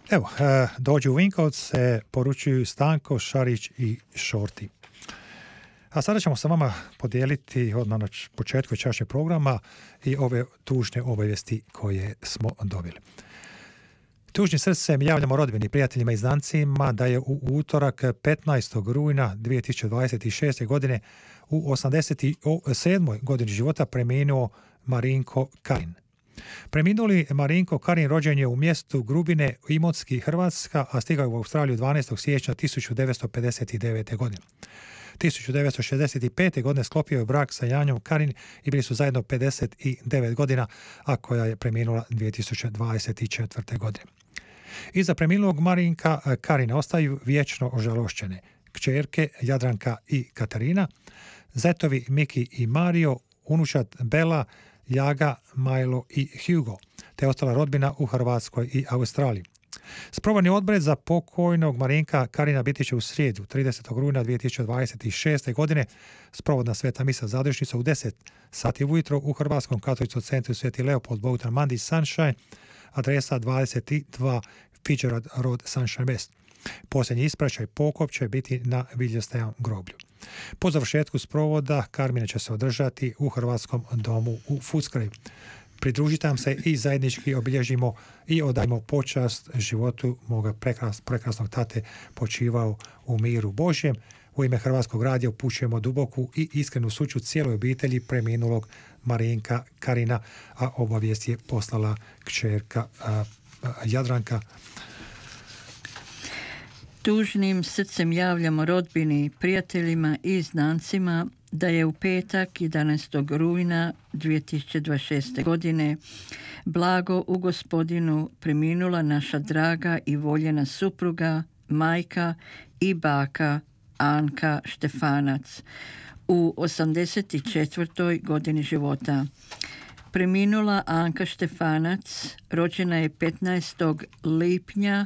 Evo, dođu u Vinkovce, poručuju Stanko, Šarić i Šorti. A sada ćemo sa vama podijeliti odmah na početku večerašnjeg programa i ove tužne obavijesti koje smo dobili. Tužnim srcem javljamo rodbini, prijateljima i znancima da je u utorak 15. rujna 2026. godine u 87. godini života preminuo Marinko Karin. Preminuli Marinko Karin rođen je u mjestu Grubine, Imotski, Hrvatska, a stigao je u Australiju 12. siječnja 1959. godine. 1965. godine sklopio je brak sa Janjom Karin i bili su zajedno 59 godina, a koja je preminula 2024. godine. Iza preminulog Marinka Karina ostaju vječno ožalošćene kćerke Jadranka i Katarina, zetovi Miki i Mario, unučad Bela, Jaga, Majlo i Hugo, te ostala rodbina u Hrvatskoj i Australiji. Sprovodni odbred za pokojnog Marinka Karina biti će u srijedu, 30. rujna 2026. godine, sprovodna sveta misa zadušnica u 10 sati ujutro u Hrvatskom katoličkom centru Sveti Leopold Bogdan Mandić Sunshine, adresa 22 Fitzgerald Road, Sunshine West. Posljednji ispraćaj pokop će biti na Viljostajan groblju. Po završetku sprovoda Karmine će se održati u Hrvatskom domu u Footscray. Pridružite nam se i zajednički obilježimo i odajmo počast životu moga prekrasnog tate, počivao u miru Božjem. U ime Hrvatskog radija upućujemo duboku i iskrenu sućut cijeloj obitelji preminulog Marinka Karina, a obavijest je poslala kćerka Jadranka. Tužnim srcem javljamo rodbini, prijateljima i znancima da je u petak 11. rujna 2026. godine blago u Gospodinu preminula naša draga i voljena supruga, majka i baka Anka Štefanac u 84. godini života. Preminula Anka Štefanac rođena je 15. lipnja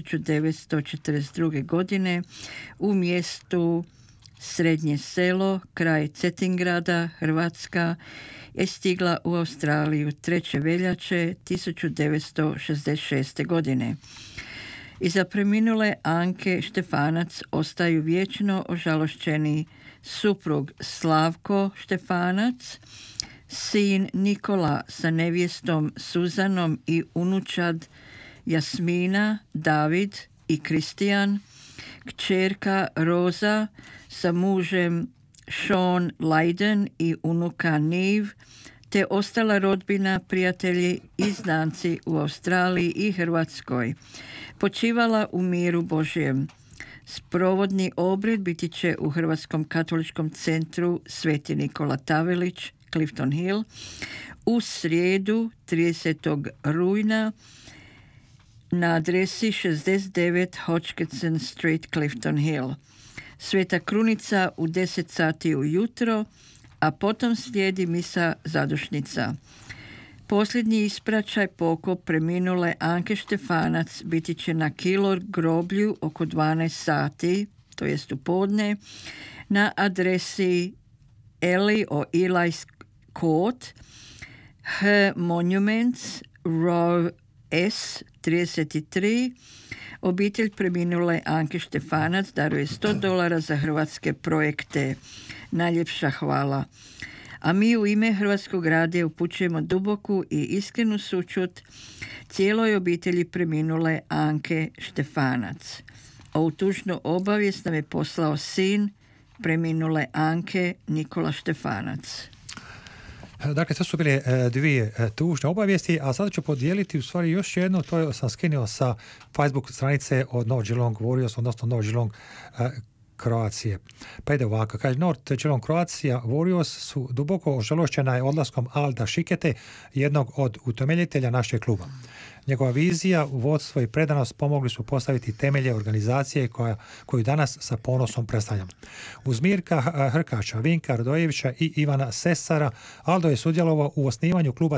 1942. godine u mjestu Srednje selo, kraj Cetingrada, Hrvatska, je stigla u Australiju 3. veljače 1966. godine. Iza preminule Anke Štefanac ostaju vječno ožalošćeni suprug Slavko Štefanac, sin Nikola sa nevjestom Suzanom i unučad Jasmina, David i Kristijan, kćerka Roza sa mužem Sean Leiden i unuka Niv, te ostala rodbina, prijatelji i znanci u Australiji i Hrvatskoj, počivala u miru Božjem. Sprovodni obred biti će u Hrvatskom katoličkom centru Sveti Nikola Tavelić, Clifton Hill, u srijedu 30. rujna na adresi 69 Hodgkinson Street, Clifton Hill. Sveta krunica u 10 sati ujutro, a potom slijedi misa zadušnica. Posljednji ispraćaj pokop preminule Anke Štefanac biti će na Kilor groblju oko 12 sati, to jest u podne, na adresi Eli o Eli's Court, Her Monuments, Row S 33. Obitelj preminule Anke Štefanac daruje $100 za hrvatske projekte. Najljepša hvala. A mi u ime Hrvatskog radija upućujemo duboku i iskrenu sućut cijeloj obitelji preminule Anke Štefanac. Ovu tužnu obavijest nam je poslao sin preminule Anke, Nikola Štefanac. Dakle, to su bile dvije tužne obavijesti, a sada ću podijeliti u stvari još jedno, to sam skinuo sa Facebook stranice od North Geelong Warriors, odnosno North Geelong Kroacije. Pa ide ovako, kaže North Geelong Croatia Warriors su duboko ožalošćena je odlaskom Alda Šikete, jednog od utemeljitelja našeg kluba. Njegova vizija, vodstvo i predanost pomogli su postaviti temelje organizacije koju danas sa ponosom predstavljam. Uz Mirka Hrkača, Vinka Radojevića i Ivana Sesara, Aldo je sudjelovao u osnivanju kluba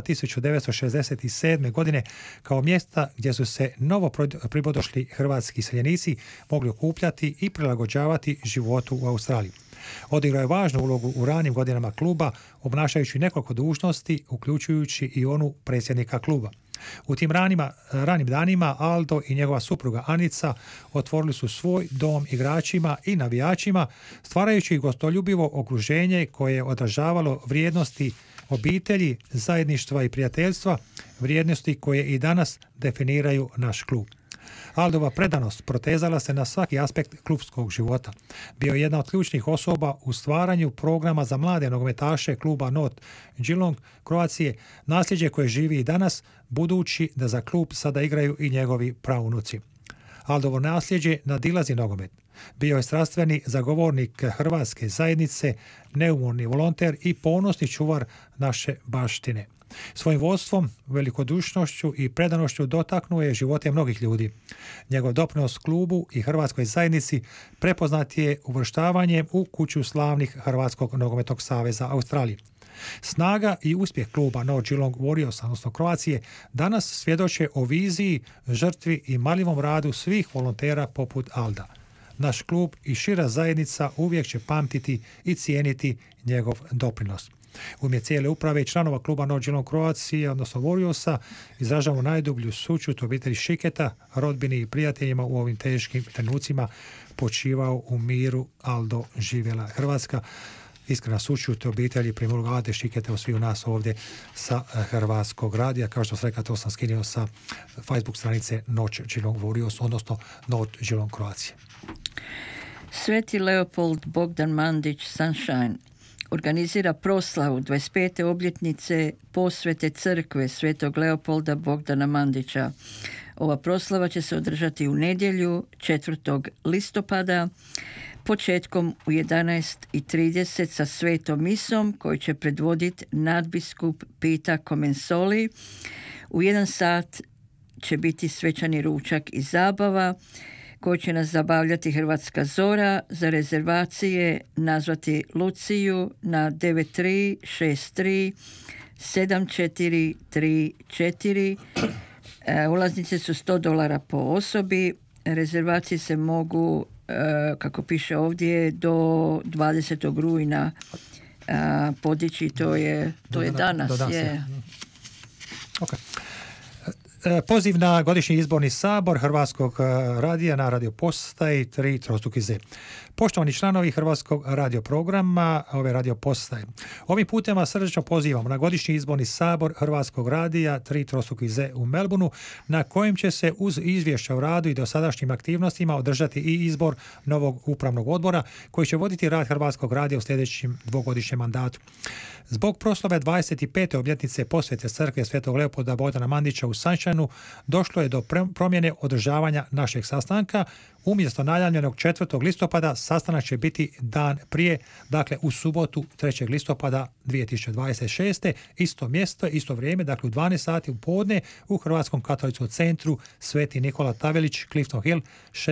1967. godine kao mjesta gdje su se novo pripodošli hrvatski iseljenici mogli okupljati i prilagođavati životu u Australiji. Odigrao je važnu ulogu u ranim godinama kluba, obnašajući nekoliko dužnosti, uključujući i onu predsjednika kluba. U tim ranim danima Aldo i njegova supruga Anica otvorili su svoj dom igračima i navijačima, stvarajući gostoljubivo okruženje koje je odražavalo vrijednosti obitelji, zajedništva i prijateljstva, vrijednosti koje i danas definiraju naš klub. Aldova predanost protezala se na svaki aspekt klubskog života. Bio je jedna od ključnih osoba u stvaranju programa za mlade nogometaše kluba North Geelong Kroacije, nasljeđe koje živi i danas, budući da za klub sada igraju i njegovi praunuci. Aldovo nasljeđe nadilazi nogomet. Bio je strastveni zagovornik hrvatske zajednice, neumorni volonter i ponosni čuvar naše baštine. Svojim vodstvom, velikodušnošću i predanošću dotaknuo je živote mnogih ljudi. Njegov doprinos klubu i hrvatskoj zajednici prepoznat je uvrštavanjem u kuću slavnih Hrvatskog nogometnog saveza Australije. Snaga i uspjeh kluba North Geelong Warriors, odnosno Kroacije, danas svjedoče o viziji, žrtvi i marljivom radu svih volontera poput Alda. Naš klub i šira zajednica uvijek će pamtiti i cijeniti njegov doprinos. U ime cijele uprave i članova kluba North Geelong Kroacije, odnosno Warriorsa, izražavamo najdublju sućut obitelji Šiketa, rodbini i prijateljima u ovim teškim trenucima. Počivao u miru Aldo, živjela Hrvatska. Iskrena sućut obitelji preminulog Ade Šiketa, svi u nas ovdje sa Hrvatskog radija. Kao što sam rekao, to sam skinuo sa Facebook stranice North Geelong Warriors, odnosno North Geelong Kroacije. Sveti Leopold Bogdan Mandić Sunshine organizira proslavu 25. obljetnice posvete crkve Svetog Leopolda Bogdana Mandića. Ova proslava će se održati u nedjelju 4. listopada početkom u 11:30 sa svetom misom koju će predvoditi nadbiskup Pita Komensoli. U 1 sat će biti svečani ručak i zabava koju će nas zabavljati Hrvatska Zora. Za rezervacije nazvati Luciju na 9363 7434. Ulaznice su $100 po osobi. Rezervacije se mogu, kako piše ovdje, do 20. rujna podići. To je danas. Je. Okay. Poziv na godišnji izborni sabor Hrvatskog radija na radio postaji 3 trostruki Z. Poštovani članovi Hrvatskog radio programa ove radio postaje, ovim putem vas srdečno pozivamo na godišnji izborni sabor Hrvatskog radija 3 trostruki Z u Melbourneu, na kojem će se uz izvješća o radu i dosadašnjim aktivnostima održati i izbor novog upravnog odbora koji će voditi rad Hrvatskog radija u sljedećem dvogodišnjem mandatu. Zbog proslave 25. obljetnice posvete crkve Svetog Leopolda Bogdana Mandića u Sunshine došlo je do promjene održavanja našeg sastanka. Umjesto najavljenog 4. listopada sastanak će biti dan prije, dakle u subotu 3. listopada 2026. Isto mjesto, isto vrijeme, dakle u 12 sati u podne u Hrvatskom katoličkom centru Sveti Nikola Tavelić, Clifton Hill,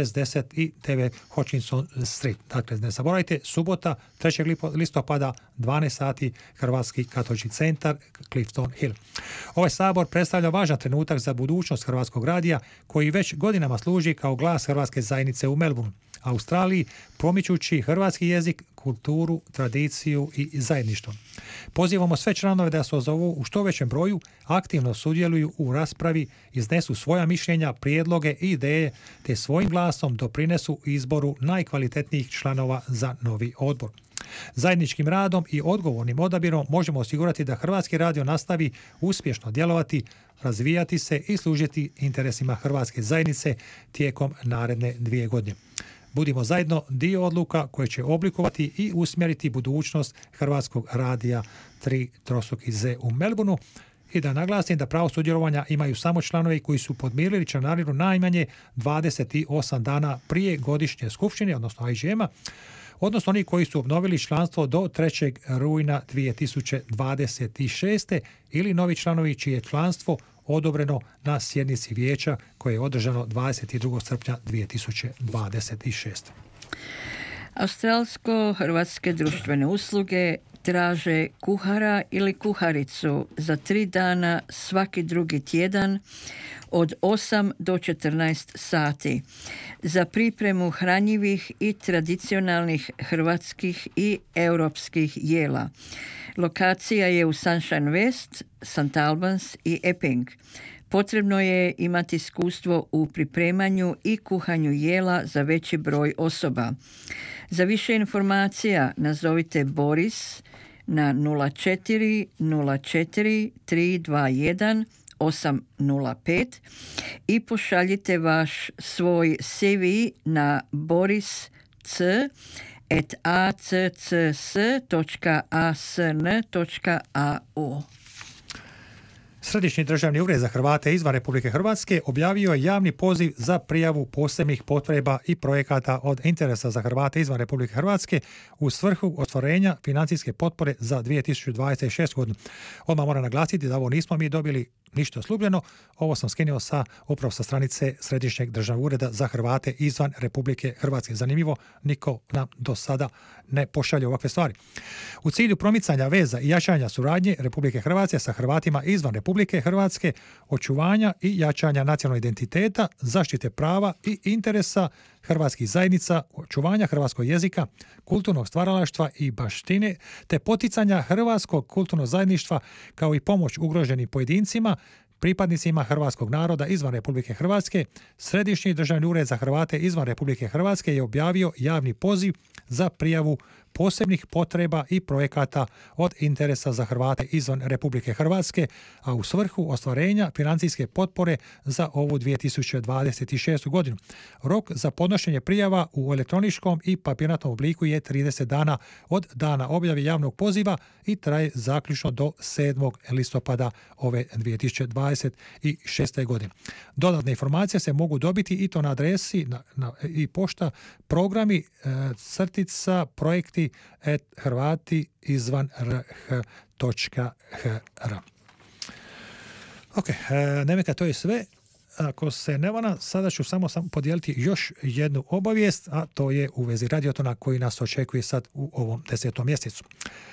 69 Hutchinson Street. Dakle, ne zaboravite, subota 3. listopada 12 sati Hrvatski katolički centar Clifton Hill. Ovaj sabor predstavlja važan trenutak za budućnost Hrvatskog radija koji već godinama služi kao glas hrvatske zajednice u Melbourneu, Australiji, promičući hrvatski jezik, kulturu, tradiciju i zajedništvo. Pozivamo sve članove da se ozovu u što većem broju, aktivno sudjeluju u raspravi, iznesu svoja mišljenja, prijedloge i ideje, te svojim glasom doprinesu izboru najkvalitetnijih članova za novi odbor. Zajedničkim radom i odgovornim odabirom možemo osigurati da Hrvatski radio nastavi uspješno djelovati, razvijati se i služiti interesima hrvatske zajednice tijekom naredne 2 godine. Budimo zajedno dio odluka koje će oblikovati i usmjeriti budućnost Hrvatskog radija 3 trostruki Z u Melbourneu. I da naglasim da pravo sudjelovanja imaju samo članovi koji su podmirili članarinu najmanje 28 dana prije godišnje skupštine, odnosno IGM-a, odnosno oni koji su obnovili članstvo do 3. rujna 2026. ili novi članovi čije je članstvo odobreno na sjednici vijeća koje je održano 22. srpnja 2026. Australsko-hrvatske društvene usluge traže kuhara ili kuharicu za 3 dana svaki drugi tjedan od 8 do 14 sati za pripremu hranjivih i tradicionalnih hrvatskih i europskih jela. Lokacija je u Sunshine West, St. Albans i Epping. Potrebno je imati iskustvo u pripremanju i kuhanju jela za veći broj osoba. Za više informacija nazovite Boris na 04 04 321 805 i pošaljite vaš svoj CV na boris.accs.asn.au. Središnji državni ured za Hrvate izvan Republike Hrvatske objavio je javni poziv za prijavu posebnih potreba i projekata od interesa za Hrvate izvan Republike Hrvatske u svrhu ostvarenja financijske potpore za 2026. godinu. Odmah moram naglasiti da ovo nismo mi dobili ništa slubljeno, ovo sam skinuo upravo sa stranice Središnjeg državnog ureda za Hrvate izvan Republike Hrvatske. Zanimljivo, niko nam do sada ne pošalje ovakve stvari. U cilju promicanja veza i jačanja suradnje Republike Hrvatske sa Hrvatima izvan Republike Hrvatske, očuvanja i jačanja nacionalnog identiteta, zaštite prava i interesa hrvatskih zajednica, očuvanja hrvatskog jezika, kulturnog stvaralaštva i baštine, te poticanja hrvatskog kulturnog zajedništva kao i pomoć ugroženim pojedincima, pripadnicima hrvatskog naroda izvan Republike Hrvatske, Središnji državni ured za Hrvate izvan Republike Hrvatske je objavio javni poziv za prijavu posebnih potreba i projekata od interesa za Hrvate izvan Republike Hrvatske, a u svrhu ostvarenja financijske potpore za ovu 2026. godinu. Rok za podnošenje prijava u elektroničkom i papirnatom obliku je 30 dana od dana objave javnog poziva i traje zaključno do 7. listopada ove 2026. godine. Dodatne informacije se mogu dobiti i to na adresi i pošta programi _projekti @Hrvati izvan rh.hr. Ok, Nemeka, to je sve. Ako se ne vana, sada ću samo podijeliti još jednu obavijest, a to je u vezi Radiotona koji nas očekuje sad u ovom 10. mjesecu.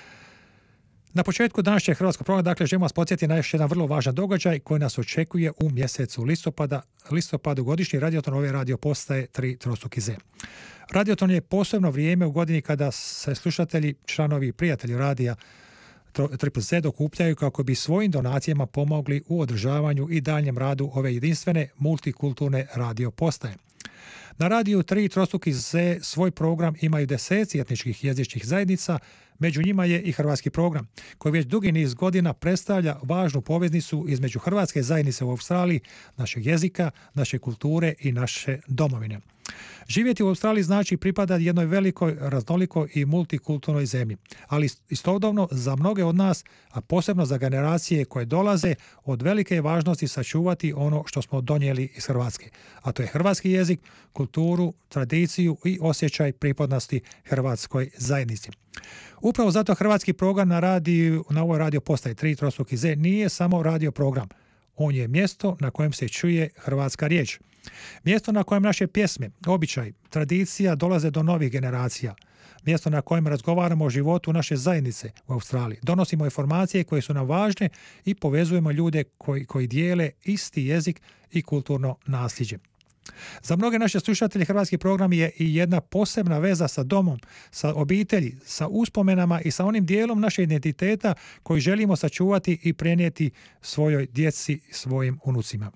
Na početku današnjeg hrvatskog programa, dakle, želimo vas podsjetiti na još jedan vrlo važan događaj koji nas očekuje u mjesecu listopadu godišnji Radioton ove radio postaje 3 trostruki Z. Radioton je posebno vrijeme u godini kada se slušatelji, članovi i prijatelji radija Triple Z okupljaju kako bi svojim donacijama pomogli u održavanju i daljem radu ove jedinstvene multikulturne radio postaje. Na radiju 3 trostruki Z svoj program imaju deseci etničkih jezičnih zajednica, među njima je i hrvatski program, koji već dugi niz godina predstavlja važnu poveznicu između hrvatske zajednice u Australiji, našeg jezika, naše kulture i naše domovine. Živjeti u Australiji znači pripadati jednoj velikoj, raznolikoj i multikulturnoj zemlji, ali istodobno za mnoge od nas, a posebno za generacije koje dolaze, od velike je važnosti sačuvati ono što smo donijeli iz Hrvatske, a to je hrvatski jezik, kulturu, tradiciju i osjećaj pripadnosti hrvatskoj zajednici. Upravo zato hrvatski program na ovoj radio postaji 3 trostruki Z nije samo radio program. On je mjesto na kojem se čuje hrvatska riječ. Mjesto na kojem naše pjesme, običaj, tradicija dolaze do novih generacija. Mjesto na kojem razgovaramo o životu naše zajednice u Australiji. Donosimo informacije koje su nam važne i povezujemo ljude koji dijele isti jezik i kulturno nasljeđe. Za mnoge naše slušatelje hrvatski program je i jedna posebna veza sa domom, sa obitelji, sa uspomenama i sa onim dijelom našeg identiteta koji želimo sačuvati i prenijeti svojoj djeci i svojim unucima.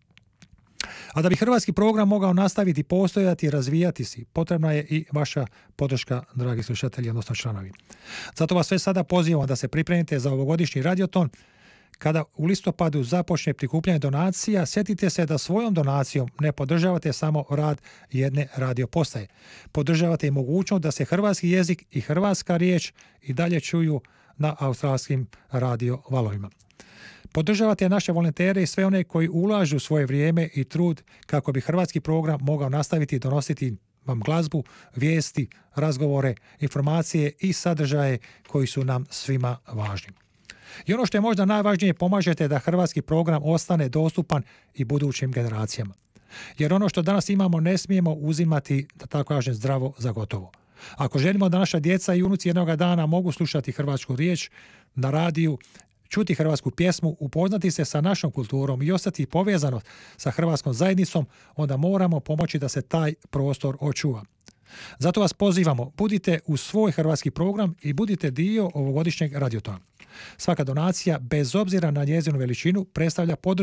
A da bi hrvatski program mogao nastaviti postojati i razvijati se, potrebna je i vaša podrška, dragi slušatelji, odnosno članovi. Zato vas sve sada pozivam da se pripremite za ovogodišnji radioton. Kada u listopadu započne prikupljanje donacija, sjetite se da svojom donacijom ne podržavate samo rad jedne radio postaje. Podržavate i mogućnost da se hrvatski jezik i hrvatska riječ i dalje čuju na australskim radio valovima. Podržavate naše volontere i sve one koji ulažu svoje vrijeme i trud kako bi hrvatski program mogao nastaviti donositi vam glazbu, vijesti, razgovore, informacije i sadržaje koji su nam svima važni. I ono što je možda najvažnije, pomažete da hrvatski program ostane dostupan i budućim generacijama. Jer ono što danas imamo ne smijemo uzimati, da tako kažem, zdravo za gotovo. Ako želimo da naša djeca i unuci jednoga dana mogu slušati hrvatsku riječ na radiju, čuti hrvatsku pjesmu, upoznati se sa našom kulturom i ostati povezano sa hrvatskom zajednicom, onda moramo pomoći da se taj prostor očuva. Zato vas pozivamo, budite u svoj hrvatski program i budite dio ovogodišnjeg radiotona. Svaka donacija, bez obzira na njezinu veličinu, predstavlja podršku,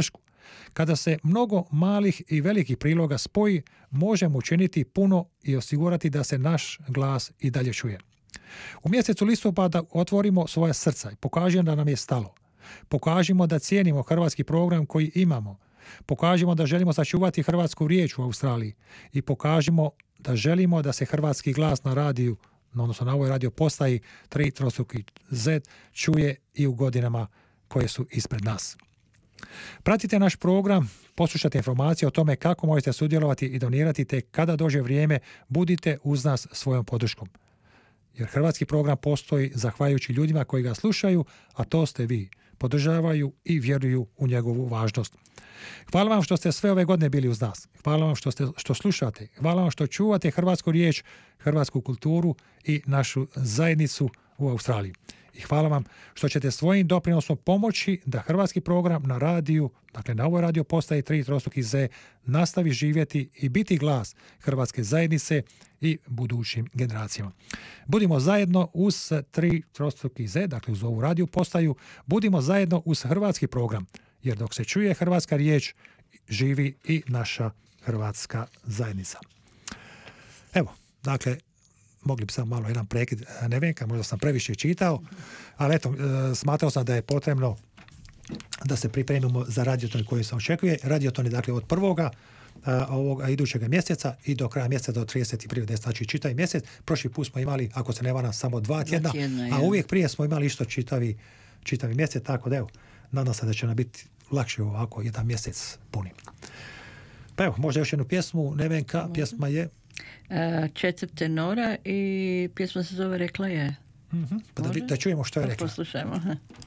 Kada se mnogo malih i velikih priloga spoji, možemo učiniti puno i osigurati da se naš glas i dalje čuje. U mjesecu listopada otvorimo svoja srca i pokažemo da nam je stalo. Pokažimo da cijenimo hrvatski program koji imamo. Pokažimo da želimo sačuvati hrvatsku riječ u Australiji i pokažimo da želimo da se hrvatski glas na radiju, odnosno na ovoj radio postaji 3 čuje i u godinama koje su ispred nas. Pratite naš program, poslušajte informacije o tome kako možete sudjelovati i donirati, te kada dođe vrijeme budite uz nas svojom podrškom. Jer hrvatski program postoji zahvaljujući ljudima koji ga slušaju, a to ste vi. Podržavaju i vjeruju u njegovu važnost. Hvala vam što ste sve ove godine bili uz nas. Hvala vam što slušate. Hvala vam što čuvate hrvatsku riječ, hrvatsku kulturu i našu zajednicu u Australiji. I hvala vam što ćete svojim doprinosom pomoći da hrvatski program na radiju, dakle na ovoj radio postaji 3 nastavi živjeti i biti glas hrvatske zajednice i budućim generacijama. Budimo zajedno uz 3 dakle uz ovu radio postaju, budimo zajedno uz hrvatski program, jer dok se čuje hrvatska riječ, živi i naša hrvatska zajednica. Evo, dakle, mogli bi sam malo jedan prekid Nevenka, možda sam previše čitao, ali eto, smatrao sam da je potrebno da se pripremimo za radioton koji se očekuje. Radioton je dakle od prvoga ovoga idućeg mjeseca i do kraja mjeseca do 31. znači čitavi mjesec. Prošli put smo imali, ako se ne varam, samo 2 tjedna, a uvijek prije smo imali isto čitavi mjesec, tako da evo, nadam se da će nam biti lakše ovako jedan mjesec puni. Pa evo, možda još jednu pjesmu, Nevenka, pjesma je 4 tenora i pjesma se zove Rekla je. Pa da čujemo što je rekla. Poslušajmo.